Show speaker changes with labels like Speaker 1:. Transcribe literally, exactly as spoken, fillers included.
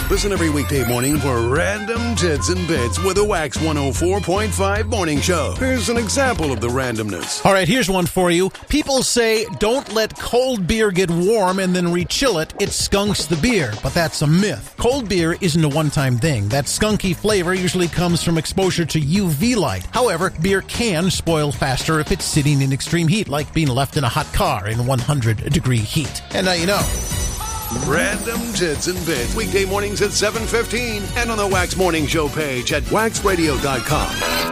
Speaker 1: Listen every weekday morning for Random Tits and Bits with the Wax one oh four point five Morning Show. Here's an example of the randomness.
Speaker 2: All right, here's one for you. People say don't let cold beer get warm and then rechill it. It skunks the beer, but that's a myth. Cold beer isn't a one-time thing. That skunky flavor usually comes from exposure to U V light. However, beer can spoil faster if it's sitting in extreme heat, like being left in a hot car in one hundred degree heat. And now you know.
Speaker 1: Random Tits and Bits, weekday mornings at seven fifteen and on the Wax Morning Show page at wax radio dot com.